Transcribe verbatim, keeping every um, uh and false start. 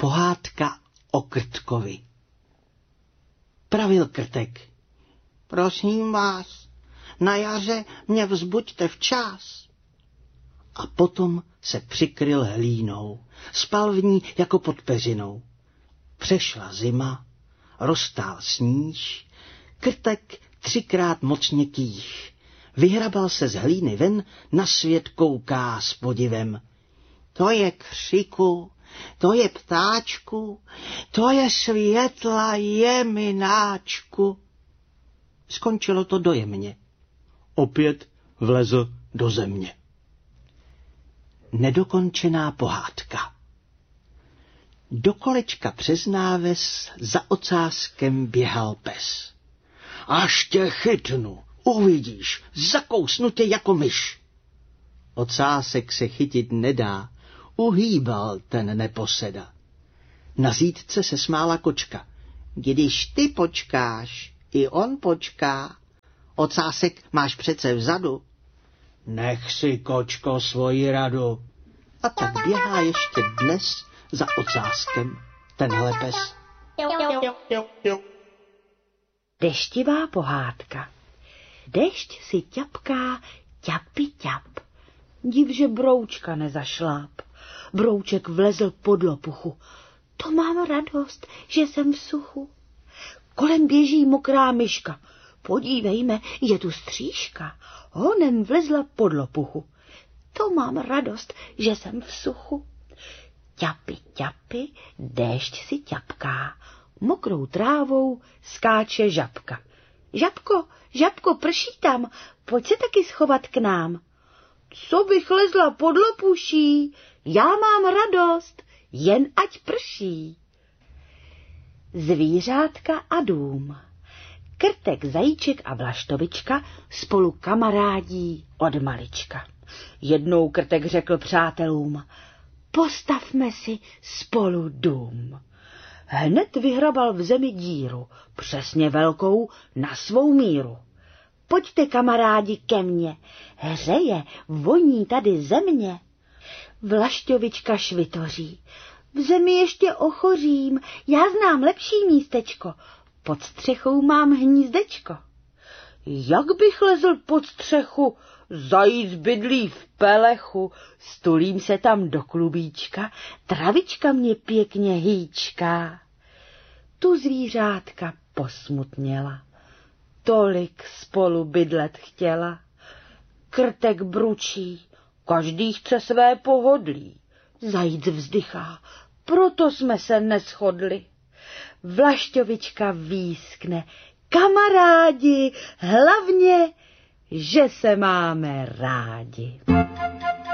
Pohádka o Krtkovi. Pravil Krtek. Prosím vás, na jaře mě vzbuďte včas. A potom se přikryl hlínou, spal v ní jako pod peřinou. Přešla zima, roztál sníž, Krtek třikrát mocně kých. Vyhrabal se z hlíny ven, na svět kouká s podivem. To je křiku, to je ptáčku, to je světla jemináčku. Skončilo to dojemně. Opět vlezl do země. Nedokončená pohádka. Do kolečka přes náves za ocáskem běhal pes. Až tě chytnu, uvidíš, zakousnu tě jako myš. Ocásek se chytit nedá, uhýbal ten neposeda. Na zítce se smála kočka. Když ty počkáš, i on počká. Ocásek máš přece vzadu. Nech si, kočko, svoji radu. A tak běhá ještě dnes za ocáskem tenhle pes. Deštivá pohádka. Dešť si ťapká, ťapi ťap. Div, že broučka nezašláp. Brouček vlezl pod lopuchu. To mám radost, že jsem v suchu. Kolem běží mokrá myška. Podívejme, je tu střížka. Honem vlezla pod lopuchu. To mám radost, že jsem v suchu. Ťapi, ťapi, déšť si ťapká. Mokrou trávou skáče žabka. Žabko, žabko, prší tam, pojď se taky schovat k nám. Co bych lezla pod lopuší, já mám radost, jen ať prší. Zvířátka a dům. Krtek, zajíček a vlaštovička spolu kamarádí od malička. Jednou Krtek řekl přátelům, postavme si spolu dům. Hned vyhrabal v zemi díru, přesně velkou na svou míru. Pojďte, kamarádi, ke mně, hřeje, voní tady země. Vlašťovička švitoří, v zemi ještě ochořím, já znám lepší místečko, pod střechou mám hnízdečko. Jak bych lezl pod střechu, zajíc bydlí v pelechu, stulím se tam do klubíčka, travička mě pěkně hýčká. Tu zvířátka posmutněla, tolik spolu bydlet chtěla. Krtek bručí, každý chce své pohodlí. Zajíc vzdychá, proto jsme se neshodli. Vlašťovička výskne, kamarádi, hlavně, že se máme rádi.